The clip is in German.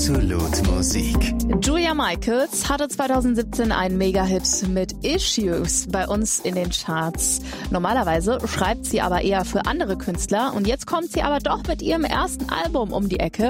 Absolut Musik. Julia Michaels hatte 2017 einen Mega-Hit mit Issues bei uns in den Charts. Normalerweise schreibt sie aber eher für andere Künstler und jetzt kommt sie aber doch mit ihrem ersten Album um die Ecke